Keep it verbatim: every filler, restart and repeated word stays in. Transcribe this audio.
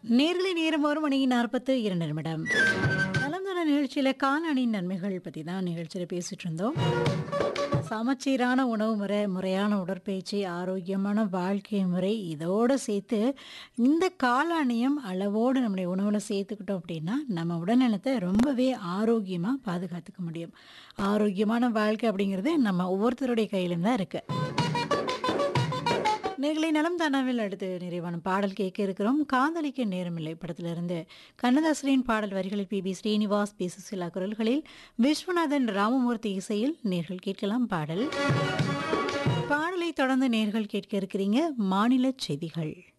நேர்களை நேரம் ஒரு மணி நாற்பத்து இரண்டு நிமிடம். நலம் தர நிகழ்ச்சியில காளானின் நன்மைகள் பத்தி தான் நிகழ்ச்சியில பேசிட்டு இருந்தோம். சமச்சீரான உணவு முறை, முறையான உடற்பயிற்சி, ஆரோக்கியமான வாழ்க்கை முறை இதோட சேர்த்து இந்த காளானையும் அளவோடு நம்முடைய உணவுல சேர்த்துக்கிட்டோம் அப்படின்னா, நம்ம உடல்நலத்தை ரொம்பவே ஆரோக்கியமா பாதுகாத்துக்க முடியும். ஆரோக்கியமான வாழ்க்கை அப்படிங்கிறது நம்ம ஒவ்வொருத்தருடைய கையிலும் தான் இருக்கு. நேர்களை நலம் தானாவில் அடுத்து நிறைவான பாடல் கேட்க இருக்கிறோம். காதலிக்க நேரமில்லை படத்திலிருந்து கண்ணதாசரின் பாடல் வரிகளில் B B Srinivas, B Susheela குரல்களில் விஸ்வநாதன் ராமமூர்த்தி இசையில் நேர்கள் கேட்கலாம் பாடல். பாடலை தொடர்ந்து நேர்கள் கேட்க இருக்கிறீங்க மாநில செய்திகள்.